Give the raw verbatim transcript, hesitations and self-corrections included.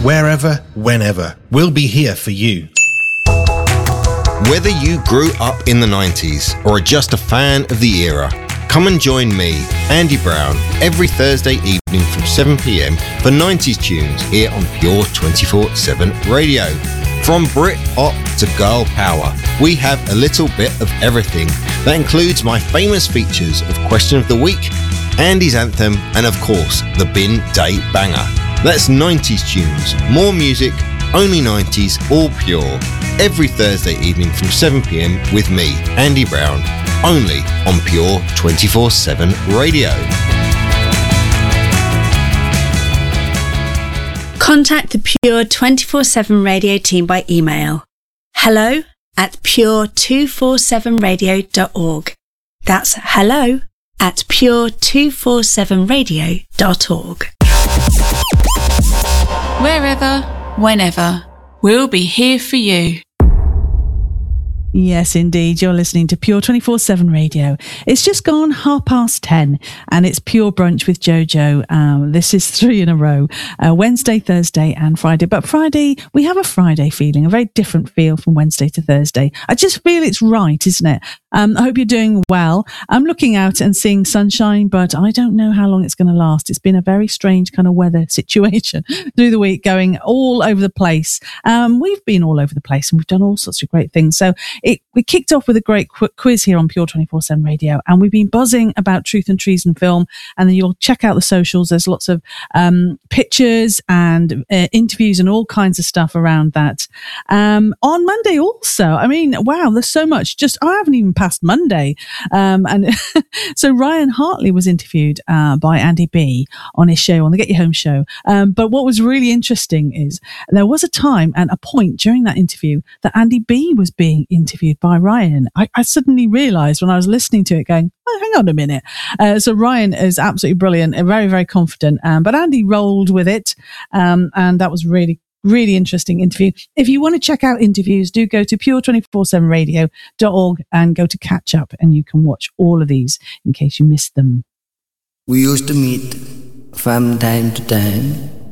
Wherever, whenever, we'll be here for you. Whether you grew up in the nineties or are just a fan of the era, come and join me, Andy Brown, every Thursday evening from seven p.m. for nineties tunes here on Pure twenty-four seven Radio. From Brit Pop to Girl Power, we have a little bit of everything. That includes my famous features of Question of the Week, Andy's Anthem, and of course, the Bin Day Banger. That's nineties tunes, more music, only nineties, all pure. Every Thursday evening from seven p.m. with me, Andy Brown, only on Pure twenty-four seven Radio. Contact the Pure twenty-four seven Radio team by email. Hello at pure two forty-seven radio dot org. That's hello at pure two forty-seven radio dot org. Wherever, whenever, we'll be here for you. Yes, indeed. You're listening to Pure twenty-four seven Radio. It's just gone half past ten and it's Pure Brunch with Jojo. Um, this is three in a row, uh, Wednesday, Thursday and Friday. But Friday, we have a Friday feeling, a very different feel from Wednesday to Thursday. I just feel it's right, isn't it? Um, I hope you're doing well. I'm looking out and seeing sunshine, but I don't know how long it's going to last. It's been a very strange kind of weather situation through the week, going all over the place. Um, we've been all over the place and we've done all sorts of great things. So It, we kicked off with a great qu- quiz here on Pure twenty-four seven Radio, and we've been buzzing about Truth and Treason film, and then you'll check out the socials. There's lots of um, pictures and uh, interviews and all kinds of stuff around that. Um, on Monday also, I mean, wow, there's so much. Just, I haven't even passed Monday. Um, and so Ryan Hartley was interviewed uh, by Andy B on his show, on the Get You Home show. Um, but what was really interesting is there was a time and a point during that interview that Andy B was being interviewed by Ryan. I, I suddenly realised when I was listening to it going, oh, hang on a minute. Uh, so Ryan is absolutely brilliant, very, very confident. Um, but Andy rolled with it. Um, and that was really, really interesting interview. If you want to check out interviews, do go to pure two four seven radio dot org and go to catch up and you can watch all of these in case you missed them. We used to meet from time to time